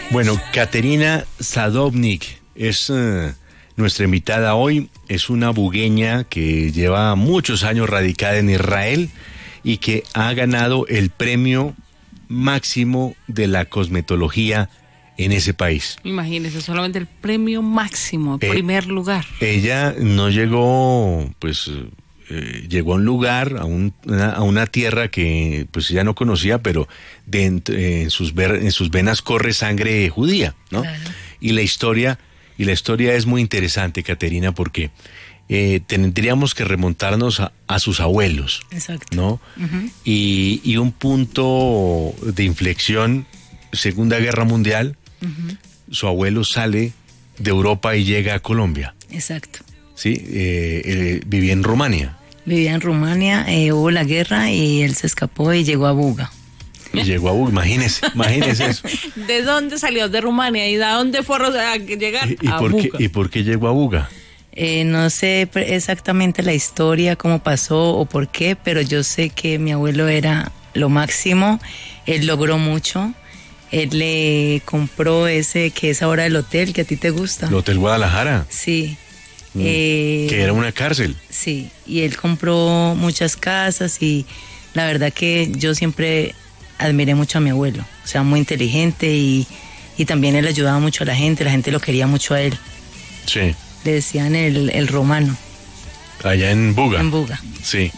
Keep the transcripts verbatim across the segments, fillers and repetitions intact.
Bueno, Katerina Sadovnik es uh, nuestra invitada hoy. Es una bugueña que lleva muchos años radicada en Israel y que ha ganado el premio máximo de la cosmetología en ese país. Imagínese, solamente el premio máximo, eh, primer lugar. Ella no llegó, pues, eh, llegó a un lugar, a, un, una, a una tierra que pues ella no conocía, pero de, eh, en, sus ver, en sus venas corre sangre judía, ¿no? Claro. Y la historia, y la historia es muy interesante, Katerina, porque eh, tendríamos que remontarnos a, a sus abuelos. Exacto. ¿No? Uh-huh. Y, y un punto de inflexión, Segunda Guerra Mundial. Uh-huh. Su abuelo sale de Europa y llega a Colombia. Exacto. Sí, eh, eh, vivía en Rumania. Vivía en Rumania, eh, hubo la guerra y él se escapó y llegó a Buga. Y llegó a Buga, imagínese, imagínese eso. ¿De dónde salió? De Rumania. ¿Y de dónde fue a llegar? ¿Y, y a por Buga. Qué, ¿Y por qué llegó a Buga? Eh, no sé exactamente la historia, cómo pasó o por qué, pero yo sé que mi abuelo era lo máximo. Él logró mucho. Él le compró ese que es ahora el hotel que a ti te gusta. ¿El Hotel Guadalajara? Sí. Mm, eh, que era una cárcel. Sí, y él compró muchas casas y la verdad que yo siempre admiré mucho a mi abuelo. O sea, muy inteligente y, y también él ayudaba mucho a la gente, la gente lo quería mucho a él. Sí. Le decían el, el romano. Allá en Buga. En Buga. Sí.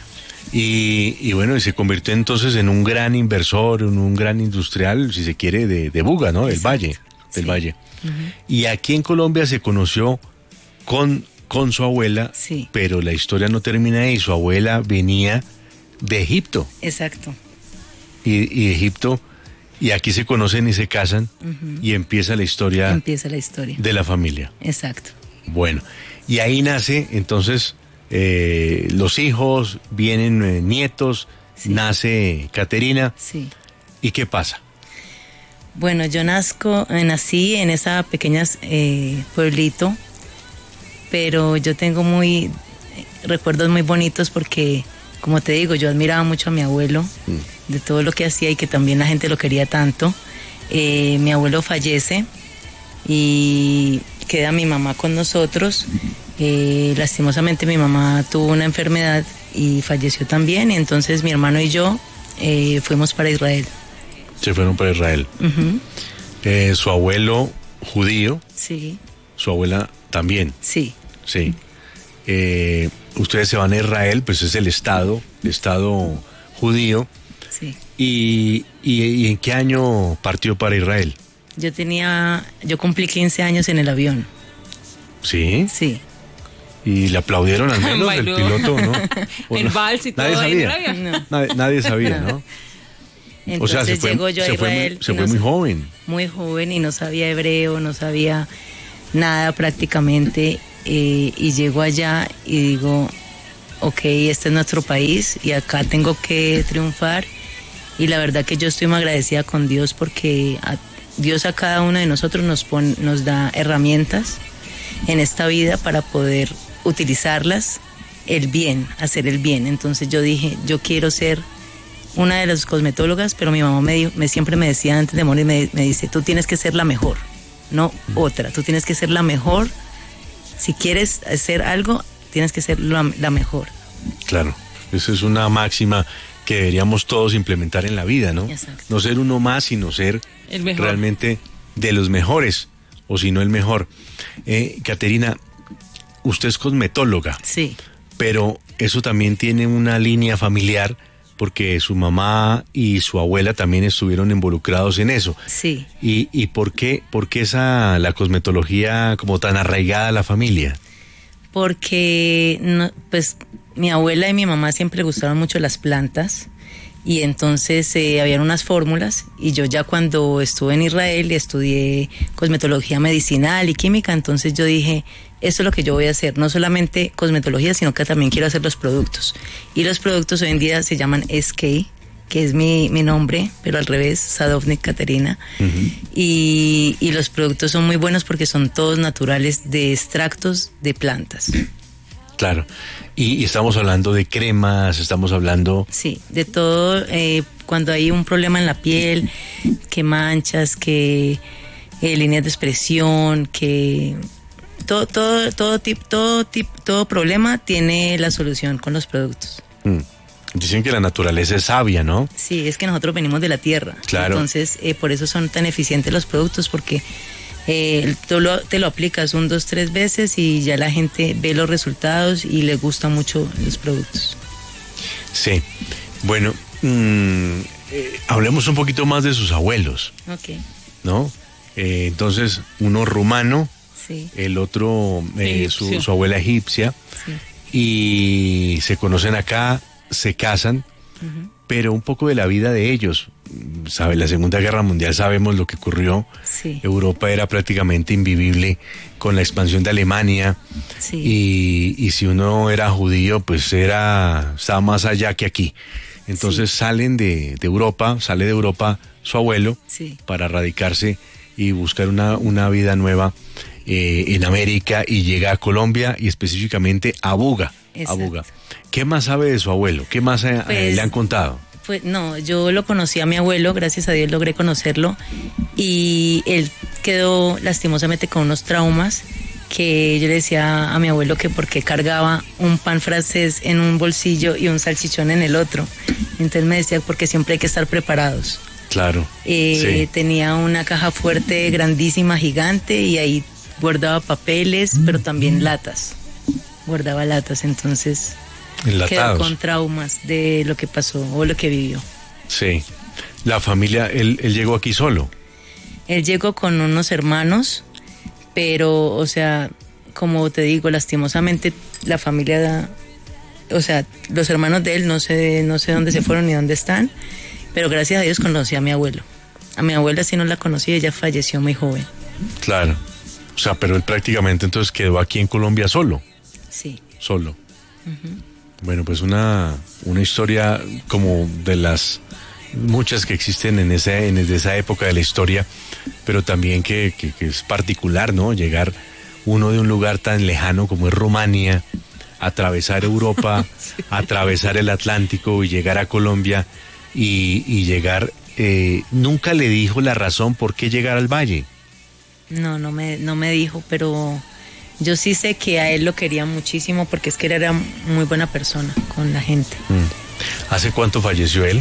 Y, y bueno, y se convirtió entonces en un gran inversor, en un gran industrial, si se quiere, de, de Buga, ¿no? Del Exacto. Valle, del sí. Valle. Uh-huh. Y aquí en Colombia se conoció con, con su abuela, sí. pero la historia no termina ahí. Su abuela venía de Egipto. Exacto. Y, y Egipto, y aquí se conocen y se casan, uh-huh. y empieza la historia. Empieza la historia. De la familia. Exacto. Bueno, y ahí nace entonces... Eh, los hijos, vienen eh, nietos, sí. Nace Katerina. Sí. ¿Y qué pasa? Bueno, yo nazco, eh, nací en esa pequeña eh, pueblito, pero yo tengo muy eh, recuerdos muy bonitos porque, como te digo, yo admiraba mucho a mi abuelo, mm. de todo lo que hacía y que también la gente lo quería tanto. Eh, mi abuelo fallece y queda mi mamá con nosotros. Eh, lastimosamente mi mamá tuvo una enfermedad y falleció también, y entonces mi hermano y yo eh, fuimos para Israel. Se fueron para Israel. Uh-huh. Eh, su abuelo judío. Sí. Su abuela también. Sí. Sí. Eh, ustedes se van a Israel, pues es el estado, el estado judío. Sí. Y, y, ¿Y en qué año partió para Israel? Yo tenía, yo cumplí quince años en el avión. ¿Sí? Sí. ¿Y le aplaudieron al menos el piloto, no? El no? vals y todo. Nadie sabía. No. Nadie, nadie sabía, ¿no? Entonces o sea, se fue, llego yo a se Israel. Fue, se fue muy joven. Muy joven y no sabía hebreo, no sabía nada prácticamente. Eh, y llego allá y digo, ok, este es nuestro país y acá tengo que triunfar. Y la verdad que yo estoy muy agradecida con Dios porque a, Dios a cada uno de nosotros nos, pone, nos da herramientas en esta vida para poder utilizarlas el bien, hacer el bien. Entonces yo dije, yo quiero ser una de las cosmetólogas, pero mi mamá me, dijo, me siempre me decía antes de morir, me, me dice, tú tienes que ser la mejor, no otra, tú tienes que ser la mejor. Si quieres hacer algo, tienes que ser la, la mejor. Claro, esa es una máxima que deberíamos todos implementar en la vida, ¿no? Exacto. No ser uno más, sino ser realmente de los mejores, o si no el mejor. Eh, Katerina, usted es cosmetóloga. Sí. Pero eso también tiene una línea familiar porque su mamá y su abuela también estuvieron involucrados en eso. Sí. ¿Y, y por qué, por qué esa, la cosmetología como tan arraigada a la familia? Porque, no, pues, mi abuela y mi mamá siempre le gustaban mucho las plantas. Y entonces eh, habían unas fórmulas y yo ya cuando estuve en Israel estudié cosmetología medicinal y química, entonces yo dije, esto es lo que yo voy a hacer, no solamente cosmetología, sino que también quiero hacer los productos. Y los productos hoy en día se llaman S K, que es mi, mi nombre, pero al revés, Sadovnik Katerina. Uh-huh. y, y los productos son muy buenos porque son todos naturales de extractos de plantas. Claro. Y, y estamos hablando de cremas, estamos hablando... Sí, de todo. Eh, cuando hay un problema en la piel, que manchas, que eh, líneas de expresión, que todo, todo, todo, tip, todo, tip, todo problema tiene la solución con los productos. Mm. Dicen que la naturaleza es sabia, ¿no? Sí, es que nosotros venimos de la tierra. Claro. Entonces, eh, por eso son tan eficientes los productos, porque eh, tú lo, te lo aplicas un, dos, tres veces y ya la gente ve los resultados y le gustan mucho los productos. Sí. Bueno, mmm, eh, hablemos un poquito más de sus abuelos. Ok. ¿No? Eh, entonces, uno rumano, sí. el otro, eh, su, su abuela egipcia, sí. Y se conocen acá, se casan, uh-huh. Pero un poco de la vida de ellos. ¿Sabe? La Segunda Guerra Mundial sabemos lo que ocurrió. Sí. Europa era prácticamente invivible con la expansión de Alemania. Sí. Y, y si uno era judío, pues era, estaba más allá que aquí. Entonces sí. salen de, de Europa, sale de Europa su abuelo, sí. para radicarse y buscar una, una vida nueva eh, en América, y llega a Colombia y específicamente a Buga. A Buga. ¿Qué más sabe de su abuelo? ¿Qué más eh, pues, le han contado? Pues no, yo lo conocí a mi abuelo, gracias a Dios logré conocerlo, y él quedó lastimosamente con unos traumas que yo le decía a mi abuelo que por qué cargaba un pan francés en un bolsillo y un salchichón en el otro. Entonces me decía, porque siempre hay que estar preparados. Claro. Eh, sí. Tenía una caja fuerte, grandísima, gigante, y ahí guardaba papeles, pero también latas. Guardaba latas, entonces Enlatados. Quedó con traumas de lo que pasó o lo que vivió. Sí. La familia, él, él llegó aquí solo. Él llegó con unos hermanos, pero, o sea, como te digo, lastimosamente la familia, o sea, los hermanos de él no sé, no sé dónde se fueron ni dónde están, pero gracias a Dios conocí a mi abuelo. A mi abuela sí no la conocí, ella falleció muy joven. Claro. O sea, pero él prácticamente entonces quedó aquí en Colombia solo. Sí. Solo. Uh-huh. Bueno, pues una, una historia como de las muchas que existen en esa, en esa época de la historia, pero también que, que, que es particular, ¿no? Llegar uno de un lugar tan lejano como es Rumania, atravesar Europa, sí. atravesar el Atlántico y llegar a Colombia y, y llegar... Eh, nunca le dijo la razón por qué llegar al valle. No, no me, no me dijo, pero yo sí sé que a él lo quería muchísimo porque es que él era muy buena persona con la gente. Mm. ¿Hace cuánto falleció él?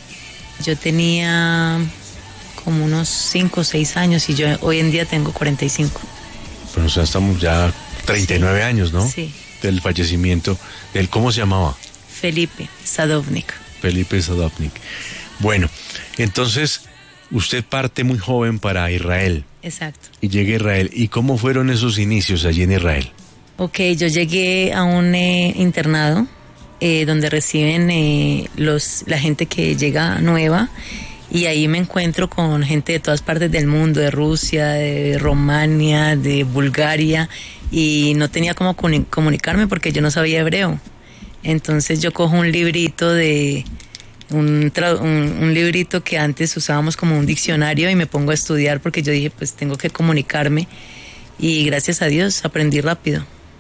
Yo tenía como unos cinco o seis años y yo hoy en día tengo cuarenta y cinco. Pero o sea, estamos ya treinta y nueve sí. años, ¿no? Sí. Del fallecimiento. ¿Del cómo se llamaba? Felipe Sadovnik. Felipe Sadovnik. Bueno, entonces usted parte muy joven para Israel. Exacto. Y llega a Israel. ¿Y cómo fueron esos inicios allí en Israel? Ok, yo llegué a un eh, internado eh, donde reciben eh, los la gente que llega nueva, y ahí me encuentro con gente de todas partes del mundo, de Rusia, de Rumania, de Bulgaria, y no tenía cómo comunicarme porque yo no sabía hebreo. Entonces yo cojo un librito de... Un, tra- un, un librito que antes usábamos como un diccionario y me pongo a estudiar porque yo dije, pues tengo que comunicarme, y gracias a Dios aprendí rápido.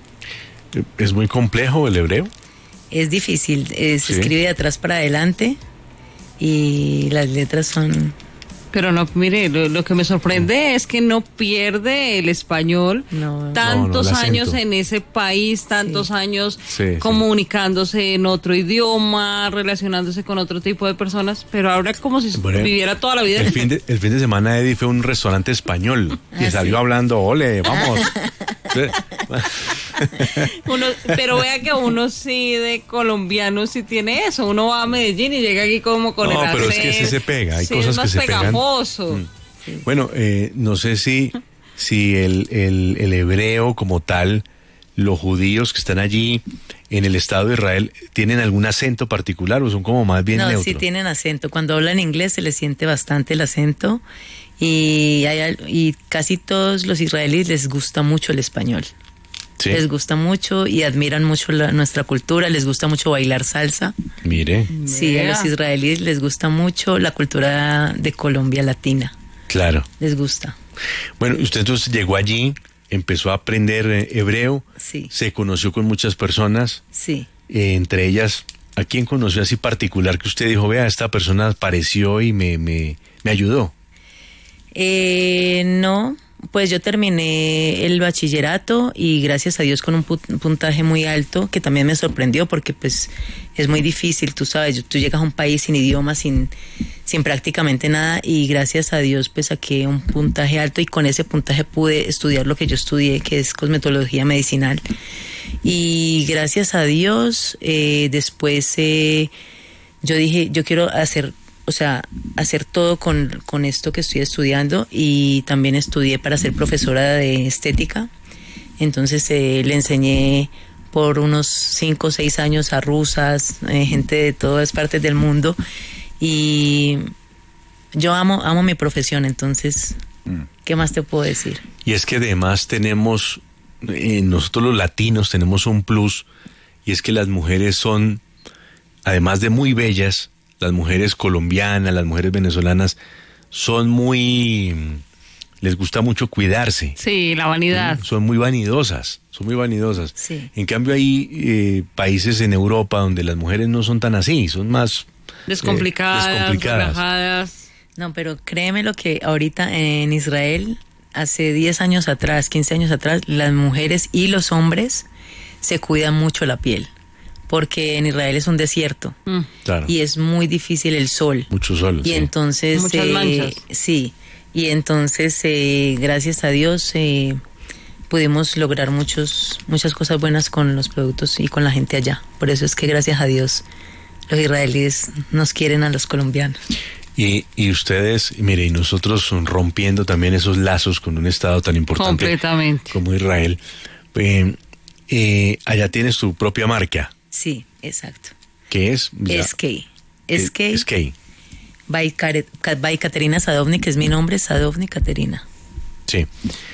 ¿Es muy complejo el hebreo? Es difícil, eh, se sí. escribe de atrás para adelante y las letras son... Pero no, mire, lo, lo que me sorprende es que no pierde el español. No. Tantos no, no, años en ese país, tantos sí. años sí, comunicándose sí. en otro idioma, relacionándose con otro tipo de personas, pero ahora como si bueno, viviera toda la vida. El fin de, el fin de semana Eddie fue a un restaurante español y ah, salió sí. hablando, ole, vamos. uno, pero vea que uno sí de colombiano sí tiene eso, uno va a Medellín y llega aquí como con no, el pero es que sí se pega, hay sí, cosas es más que se pegajoso. pegan. Mm. Bueno, eh, no sé si, si el, el, el hebreo como tal, los judíos que están allí en el Estado de Israel, ¿tienen algún acento particular o son como más bien no, neutros? No, sí tienen acento, cuando hablan inglés se les siente bastante el acento, y, hay, y casi todos los israelíes les gusta mucho el español. ¿Sí? Les gusta mucho y admiran mucho la, nuestra cultura, les gusta mucho bailar salsa. Mire. Sí, a los israelíes les gusta mucho la cultura de Colombia latina. Claro. Les gusta. Bueno, usted entonces llegó allí, empezó a aprender eh, hebreo. Sí. Se conoció con muchas personas. Sí. Eh, entre ellas, ¿a quién conoció así particular que usted dijo, vea, esta persona apareció y me, me, me ayudó? Eh, no, pues yo terminé el bachillerato y gracias a Dios con un puntaje muy alto, que también me sorprendió porque pues es muy difícil, tú sabes, tú llegas a un país sin idioma, sin, sin prácticamente nada, y gracias a Dios pues saqué un puntaje alto y con ese puntaje pude estudiar lo que yo estudié, que es cosmetología medicinal. Y gracias a Dios eh, después eh, yo dije, yo quiero hacer, o sea, hacer todo con, con esto que estoy estudiando, y también estudié para ser profesora de estética. Entonces eh, le enseñé por unos cinco o seis años a rusas, eh, gente de todas partes del mundo, y yo amo, amo mi profesión, entonces, mm. ¿qué más te puedo decir? Y es que además tenemos, eh, nosotros los latinos tenemos un plus, y es que las mujeres son, además de muy bellas, las mujeres colombianas, las mujeres venezolanas son muy, les gusta mucho cuidarse. Sí, la vanidad. Son muy vanidosas, son muy vanidosas. Sí. En cambio hay eh, países en Europa donde las mujeres no son tan así, son más descomplicadas, eh, descomplicadas. relajadas. No, pero créeme lo que ahorita en Israel, hace diez años atrás, quince años atrás, las mujeres y los hombres se cuidan mucho la piel. Porque en Israel es un desierto, mm. claro. Y es muy difícil el sol. Mucho sol. Y sí. entonces, muchas eh, manchas. Sí, y entonces, eh, gracias a Dios, eh, pudimos lograr muchos, muchas cosas buenas con los productos y con la gente allá. Por eso es que gracias a Dios los israelíes nos quieren a los colombianos. Y, y ustedes, mire, y nosotros rompiendo también esos lazos con un estado tan importante completamente como Israel. Eh, eh, allá tienes tu propia marca. Sí, exacto. ¿Qué es? S K. S K. S K. By, by Caterina Sadovnik, que es mi nombre, Sadovnik Caterina. Sí.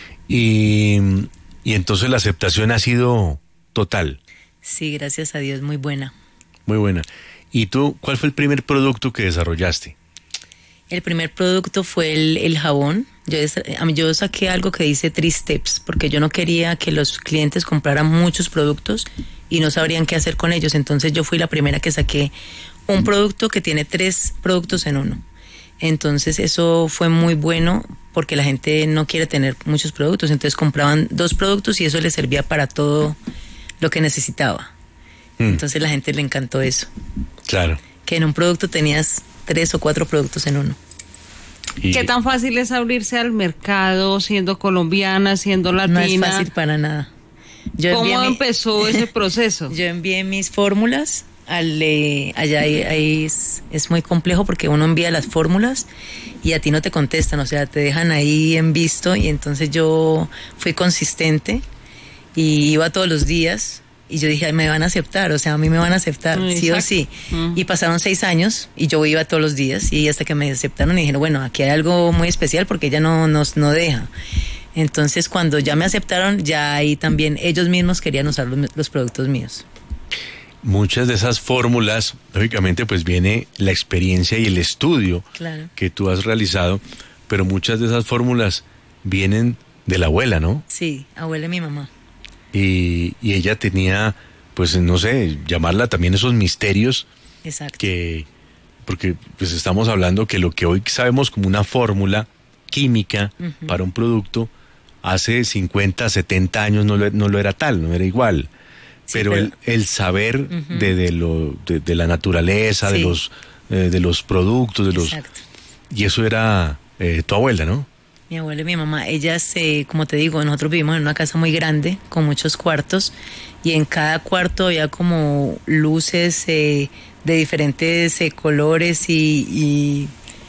Y, y entonces la aceptación ha sido total. Sí, gracias a Dios, muy buena. Muy buena. ¿Y tú, cuál fue el primer producto que desarrollaste? El primer producto fue el, el jabón. Yo, yo saqué algo que dice three steps, porque yo no quería que los clientes compraran muchos productos y no sabrían qué hacer con ellos. Entonces yo fui la primera que saqué un producto que tiene tres productos en uno. Entonces eso fue muy bueno porque la gente no quiere tener muchos productos. Entonces compraban dos productos y eso les servía para todo lo que necesitaba. Mm. Entonces la gente le encantó eso. Claro. Que en un producto tenías tres o cuatro productos en uno. ¿Y qué tan fácil es abrirse al mercado siendo colombiana, siendo latina? No es fácil para nada. Yo ¿Cómo mi... empezó ese proceso? Yo envié mis fórmulas, al, eh, allá ahí, ahí es, es muy complejo porque uno envía las fórmulas y a ti no te contestan, o sea, te dejan ahí en visto, y entonces yo fui consistente y iba todos los días. Y yo dije, me van a aceptar, o sea, a mí me van a aceptar, mm, sí exacto. o sí. Mm. Y pasaron seis años y yo iba todos los días, y hasta que me aceptaron y dijeron, bueno, aquí hay algo muy especial porque ella no nos no deja. Entonces, cuando ya me aceptaron, ya ahí también ellos mismos querían usar los, los productos míos. Muchas de esas fórmulas, lógicamente, pues viene la experiencia y el estudio claro. que tú has realizado, pero muchas de esas fórmulas vienen de la abuela, ¿no? Sí, abuela y mi mamá. Y, y ella tenía, pues no sé, llamarla también esos misterios. Exacto. Que, porque pues estamos hablando que lo que hoy sabemos como una fórmula química uh-huh. para un producto, hace cincuenta, setenta años no lo, no lo era tal, no era igual. Sí, pero, pero el, el saber uh-huh. de, de, lo, de, de la naturaleza, sí. de los eh, de los productos, de los Exacto. Y eso era eh, tu abuela, ¿no? Mi abuela y mi mamá, ellas, eh, como te digo, nosotros vivimos en una casa muy grande, con muchos cuartos, y en cada cuarto había como luces eh, de diferentes eh, colores y, y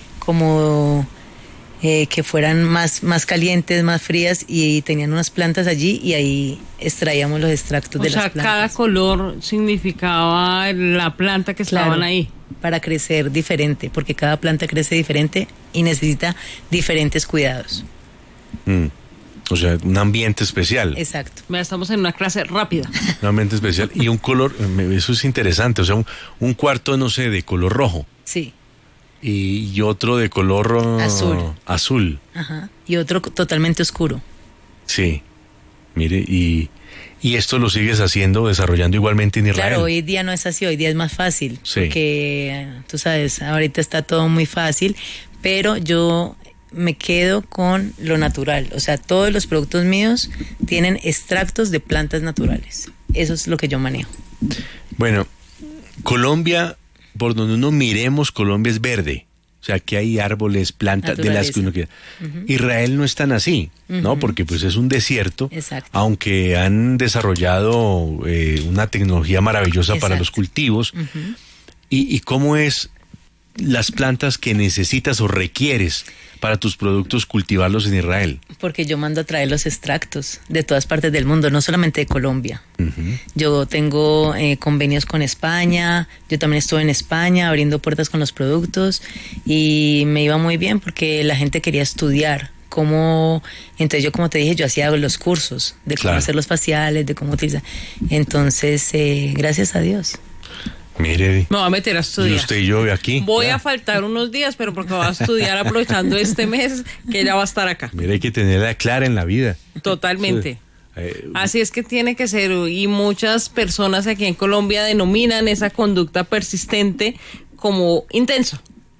como eh, que fueran más, más calientes, más frías, y tenían unas plantas allí y ahí extraíamos los extractos o de sea, las plantas. Cada color significaba la planta que claro, estaban ahí. Para crecer diferente, porque cada planta crece diferente y necesita diferentes cuidados. Mm. O sea, un ambiente especial. Exacto. Estamos en una clase rápida. Un ambiente especial. Y un color, eso es interesante, o sea, un, un cuarto, no sé, de color rojo. Sí. Y, y otro de color azul. Azul. Ajá. Y otro totalmente oscuro. Sí. Mire, y, y esto lo sigues haciendo, desarrollando igualmente en Israel. Claro, hoy día no es así, hoy día es más fácil. Sí. Porque, tú sabes, ahorita está todo muy fácil, pero yo me quedo con lo natural. O sea, todos los productos míos tienen extractos de plantas naturales. Eso es lo que yo manejo. Bueno, Colombia, por donde uno miremos, Colombia es verde. O sea, que hay árboles, plantas de las que uno quiera. Uh-huh. Israel no es tan así, ¿no? Uh-huh. Porque pues es un desierto. Exacto. Aunque han desarrollado eh, una tecnología maravillosa. Exacto. Para los cultivos. Uh-huh. y, ¿Y cómo es las plantas que necesitas o requieres para tus productos cultivarlos en Israel? Porque yo mando a traer los extractos de todas partes del mundo, no solamente de Colombia. Uh-huh. Yo tengo eh, convenios con España, yo también estuve en España abriendo puertas con los productos y me iba muy bien porque la gente quería estudiar cómo, entonces yo como te dije, yo hacía los cursos de cómo claro. hacer los faciales, de cómo utilizar. Entonces, eh, gracias a Dios. Mire, me voy a meter a estudiar. Y usted y yo aquí. Voy ya. a faltar unos días, pero porque voy a estudiar aprovechando este mes que ya va a estar acá. Mire, hay que tenerla clara en la vida. Totalmente. Eh, Así es que tiene que ser, y muchas personas aquí en Colombia denominan esa conducta persistente como intenso.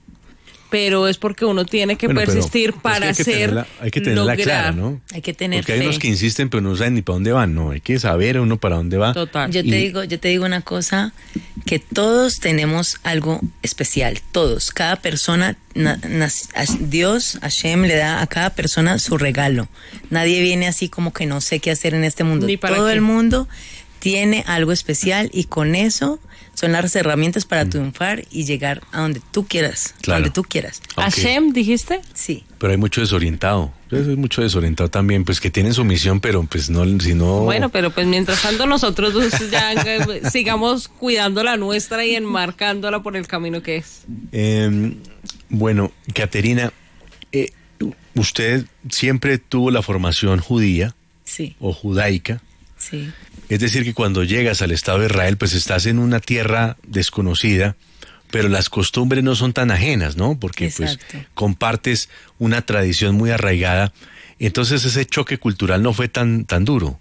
Pero es porque uno tiene que bueno, persistir para es que hay que hacer tenerla, hay que tenerla lograr. Clara, ¿no? Hay que tener Porque fe. hay unos que insisten pero no saben ni para dónde van, no, hay que saber uno para dónde va. Total. Yo te y... digo, yo te digo una cosa, que todos tenemos algo especial, todos, cada persona, na, na, Dios, Hashem le da a cada persona su regalo. Nadie viene así como que no sé qué hacer en este mundo. Todo qué. El mundo tiene algo especial y con eso son las herramientas para triunfar y llegar a donde tú quieras, claro. a donde tú quieras. Okay. ¿Hashem dijiste? Sí. Pero hay mucho desorientado, hay mucho desorientado también, pues que tienen su misión, pero pues no, si no... Bueno, pero pues mientras tanto nosotros ya sigamos cuidando la nuestra y enmarcándola por el camino que es. Eh, bueno, Caterina, eh, usted siempre tuvo la formación judía, sí. o judaica. Sí. Es decir, que cuando llegas al Estado de Israel, pues estás en una tierra desconocida, pero las costumbres no son tan ajenas, ¿no? Porque Exacto. pues compartes una tradición muy arraigada. Entonces ese choque cultural no fue tan, tan duro.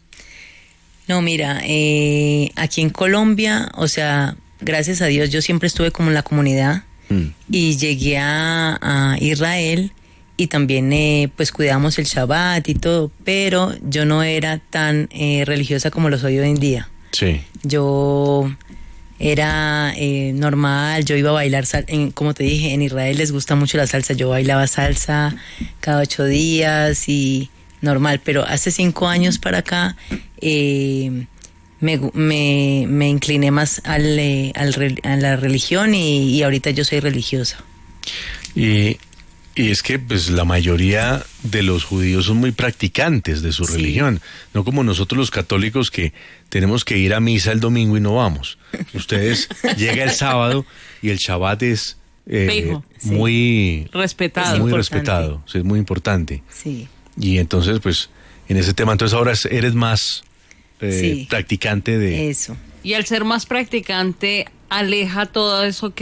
No, mira, eh, aquí en Colombia, o sea, gracias a Dios, yo siempre estuve como en la comunidad mm. y llegué a, a Israel. Y también eh, pues cuidamos el Shabbat y todo, pero yo no era tan eh, religiosa como lo soy hoy en día. Sí. Yo era eh, normal, yo iba a bailar, sal- en, como te dije, en Israel les gusta mucho la salsa, yo bailaba salsa cada ocho días y normal, pero hace cinco años para acá eh, me, me, me incliné más al, eh, al, a la religión y, y ahorita yo soy religiosa. Y... Y es que pues la mayoría de los judíos son muy practicantes de su sí. religión, no como nosotros los católicos que tenemos que ir a misa el domingo y no vamos. Ustedes llega el sábado y el Shabbat es eh, muy sí. respetado, muy respetado, sí, es muy importante. Sí. Y entonces pues en ese tema entonces ahora eres más eh, sí. practicante de eso. Y al ser más practicante aleja todo eso que